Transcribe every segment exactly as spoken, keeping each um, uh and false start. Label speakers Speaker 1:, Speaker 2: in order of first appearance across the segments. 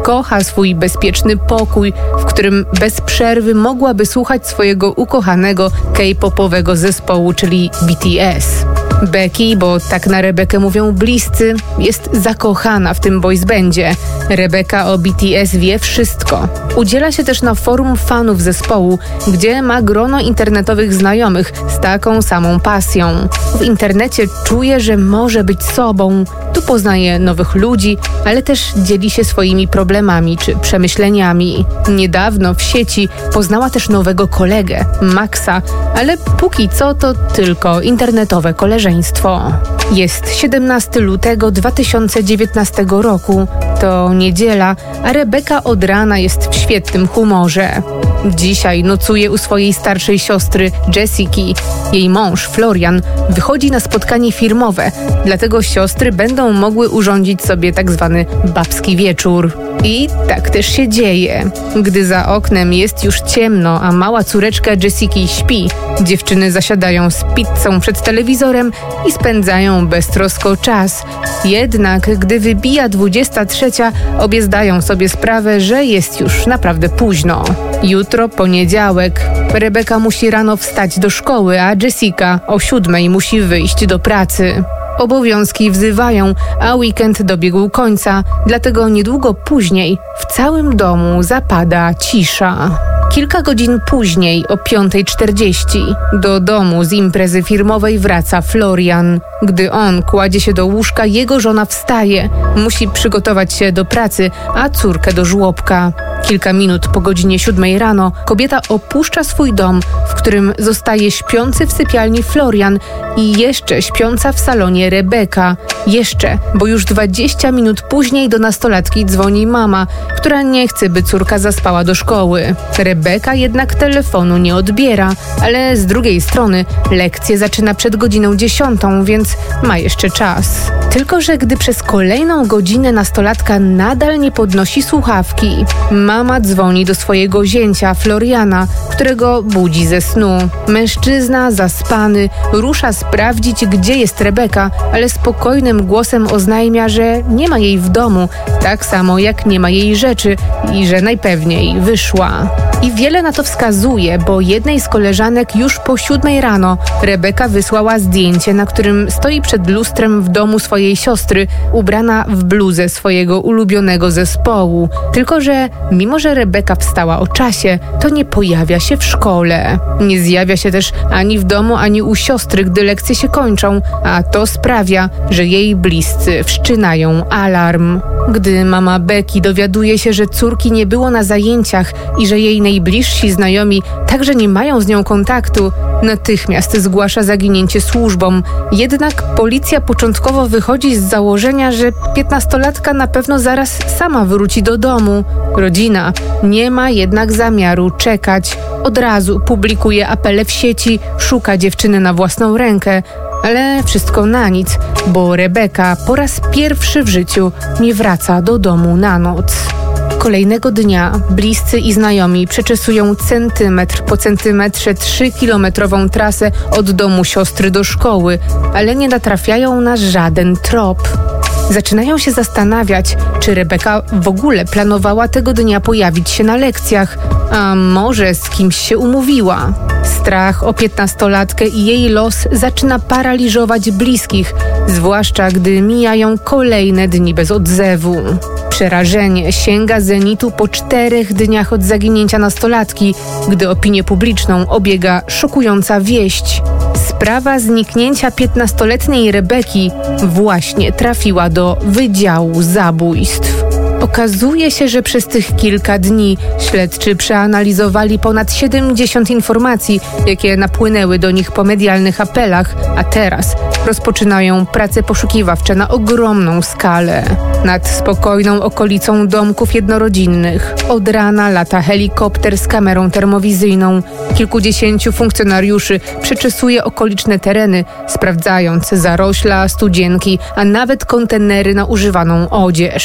Speaker 1: kocha swój bezpieczny pokój, w którym bez przerwy mogłaby słuchać swojego ukochanego K-popowego zespołu, czyli B T S. Becky, bo tak na Rebekę mówią bliscy, jest zakochana w tym boys bandzie. Rebeka o B T S wie wszystko. Udziela się też na forum fanów zespołu, gdzie ma grono internetowych znajomych z taką samą pasją. W internecie czuje, że może być sobą. Tu poznaje nowych ludzi, ale też dzieli się swoimi problemami czy przemyśleniami. Niedawno w sieci poznała też nowego kolegę, Maxa, ale póki co to tylko internetowe koleżeństwo. Jest siedemnastego lutego dwa tysiące dziewiętnastego roku. To niedziela, a Rebeka od rana jest w świetnym humorze. Dzisiaj nocuje u swojej starszej siostry Jessiki. Jej mąż, Florian, wychodzi na spotkanie firmowe, dlatego siostry będą mogły urządzić sobie tak zwany babski wieczór. I tak też się dzieje. Gdy za oknem jest już ciemno, a mała córeczka Jessiki śpi, dziewczyny zasiadają z pizzą przed telewizorem i spędzają beztrosko czas. Jednak gdy wybija dwudziesta trzecia, obie zdają sobie sprawę, że jest już naprawdę późno. Jutro poniedziałek. Rebeka musi rano wstać do szkoły, a Jessica o siódmej musi wyjść do pracy. Obowiązki wzywają, a weekend dobiegł końca, dlatego niedługo później w całym domu zapada cisza. Kilka godzin później, o piąta czterdzieści, do domu z imprezy firmowej wraca Florian. Gdy on kładzie się do łóżka, jego żona wstaje. Musi przygotować się do pracy, a córkę do żłobka. Kilka minut po godzinie siódmej rano kobieta opuszcza swój dom, w którym zostaje śpiący w sypialni Florian i jeszcze śpiąca w salonie Rebeka. Jeszcze, bo już dwadzieścia minut później do nastolatki dzwoni mama, która nie chce, by córka zaspała do szkoły. Rebeka jednak telefonu nie odbiera, ale z drugiej strony lekcję zaczyna przed godziną dziesiątą, więc ma jeszcze czas. Tylko że gdy przez kolejną godzinę nastolatka nadal nie podnosi słuchawki, mama dzwoni do swojego zięcia Floriana, którego budzi ze snu. Mężczyzna zaspany rusza sprawdzić, gdzie jest Rebeka, ale spokojnym głosem oznajmia, że nie ma jej w domu, tak samo jak nie ma jej rzeczy i że najpewniej wyszła. I wiele na to wskazuje, bo jednej z koleżanek już po siódmej rano Rebeka wysłała zdjęcie, na którym stoi przed lustrem w domu swojej siostry, ubrana w bluzę swojego ulubionego zespołu. Tylko że mimo, że Rebeka wstała o czasie, to nie pojawia się w szkole. Nie zjawia się też ani w domu, ani u siostry, gdy lekcje się kończą, a to sprawia, że jej bliscy wszczynają alarm. Gdy mama Becky dowiaduje się, że córki nie było na zajęciach i że jej najbliżsi znajomi także nie mają z nią kontaktu, natychmiast zgłasza zaginięcie służbom. Jednak policja początkowo wychodzi z założenia, że piętnastolatka na pewno zaraz sama wróci do domu. Rodzina nie ma jednak zamiaru czekać. Od razu publikuje apele w sieci, szuka dziewczyny na własną rękę. Ale wszystko na nic, bo Rebeka po raz pierwszy w życiu nie wraca do domu na noc. Kolejnego dnia bliscy i znajomi przeczesują centymetr po centymetrze trzykilometrową trasę od domu siostry do szkoły, ale nie natrafiają na żaden trop. Zaczynają się zastanawiać, czy Rebeka w ogóle planowała tego dnia pojawić się na lekcjach, a może z kimś się umówiła. Strach o piętnastolatkę i jej los zaczyna paraliżować bliskich, zwłaszcza gdy mijają kolejne dni bez odzewu. Przerażenie sięga zenitu po czterech dniach od zaginięcia nastolatki, gdy opinię publiczną obiega szokująca wieść. Sprawa zniknięcia piętnastoletniej Rebeki właśnie trafiła do Wydziału Zabójstw. Okazuje się, że przez tych kilka dni śledczy przeanalizowali ponad siedemdziesiąt informacji, jakie napłynęły do nich po medialnych apelach, a teraz rozpoczynają prace poszukiwawcze na ogromną skalę. Nad spokojną okolicą domków jednorodzinnych od rana lata helikopter z kamerą termowizyjną. Kilkudziesięciu funkcjonariuszy przeczesuje okoliczne tereny, sprawdzając zarośla, studzienki, a nawet kontenery na używaną odzież.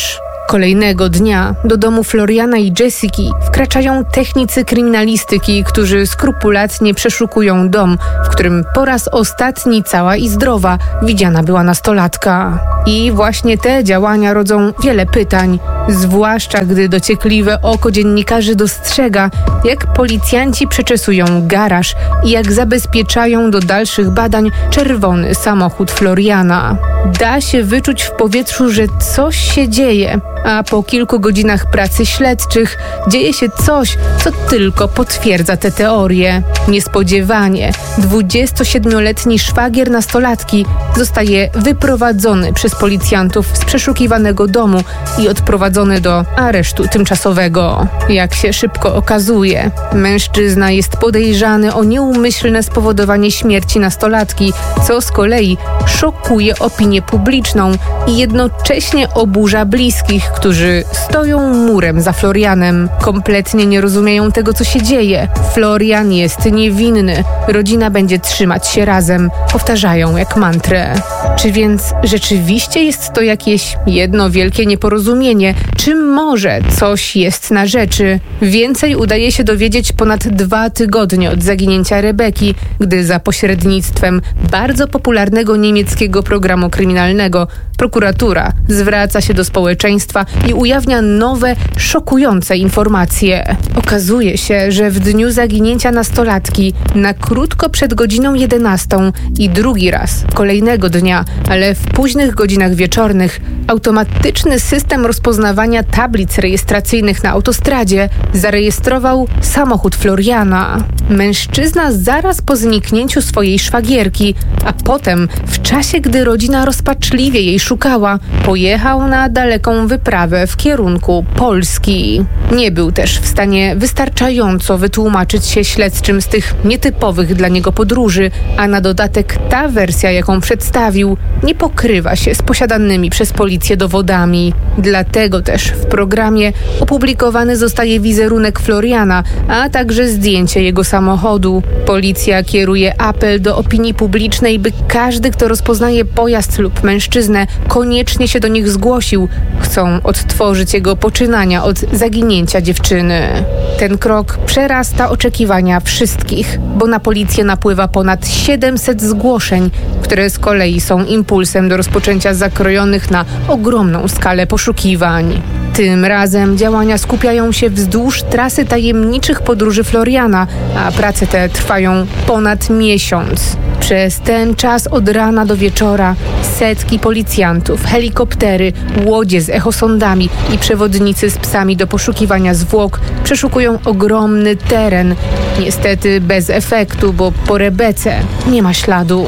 Speaker 1: Kolejnego dnia do domu Floriana i Jessiki wkraczają technicy kryminalistyki, którzy skrupulatnie przeszukują dom, w którym po raz ostatni cała i zdrowa widziana była nastolatka. I właśnie te działania rodzą wiele pytań, zwłaszcza gdy dociekliwe oko dziennikarzy dostrzega, jak policjanci przeczesują garaż i jak zabezpieczają do dalszych badań czerwony samochód Floriana. Da się wyczuć w powietrzu, że coś się dzieje, a po kilku godzinach pracy śledczych dzieje się coś, co tylko potwierdza tę teorię. Niespodziewanie dwudziestosiedmioletni szwagier nastolatki zostaje wyprowadzony przez policjantów z przeszukiwanego domu i odprowadzony do aresztu tymczasowego. Jak się szybko okazuje, mężczyzna jest podejrzany o nieumyślne spowodowanie śmierci nastolatki, co z kolei szokuje opinię publiczną i jednocześnie oburza bliskich, którzy stoją murem za Florianem. Kompletnie nie rozumieją tego, co się dzieje. Florian jest niewinny. Rodzina będzie trzymać się razem. Powtarzają jak mantrę. Czy więc rzeczywiście jest to jakieś jedno wielkie nieporozumienie? Czy może coś jest na rzeczy? Więcej udaje się dowiedzieć ponad dwa tygodnie od zaginięcia Rebeki, gdy za pośrednictwem bardzo popularnego niemieckiego programu kryminalnego prokuratura zwraca się do społeczeństwa i ujawnia nowe, szokujące informacje. Okazuje się, że w dniu zaginięcia nastolatki, na krótko przed godziną jedenastą i drugi raz kolejnego dnia, ale w późnych godzinach wieczornych, automatyczny system rozpoznawania tablic rejestracyjnych na autostradzie zarejestrował samochód Floriana. Mężczyzna zaraz po zniknięciu swojej szwagierki, a potem w czasie, gdy rodzina rozpaczliwie jej szukała, pojechał na daleką wyprawę w kierunku Polski. Nie był też w stanie wystarczająco wytłumaczyć się śledczym z tych nietypowych dla niego podróży, a na dodatek ta wersja, jaką przedstawił, nie pokrywa się z posiadanymi przez policję dowodami. Dlatego też w programie opublikowany zostaje wizerunek Floriana, a także zdjęcie jego samochodu. Policja kieruje apel do opinii publicznej, by każdy, kto rozpoznaje pojazd lub mężczyznę, koniecznie się do nich zgłosił. Chcą odtworzyć jego poczynania od zaginięcia dziewczyny. Ten krok przerasta oczekiwania wszystkich, bo na policję napływa ponad siedemset zgłoszeń, które z kolei są impulsem do rozpoczęcia zakrojonych na ogromną skalę poszukiwań. Tym razem działania skupiają się wzdłuż trasy tajemniczych podróży Floriana, a prace te trwają ponad miesiąc. Przez ten czas od rana do wieczora setki policjantów, helikoptery, łodzie z echosondami i przewodnicy z psami do poszukiwania zwłok przeszukują ogromny teren. Niestety bez efektu, bo po Rebece nie ma śladu.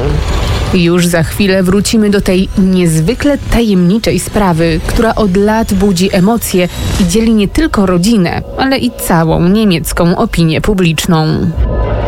Speaker 1: Już za chwilę wrócimy do tej niezwykle tajemniczej sprawy, która od lat budzi emocje i dzieli nie tylko rodzinę, ale i całą niemiecką opinię publiczną.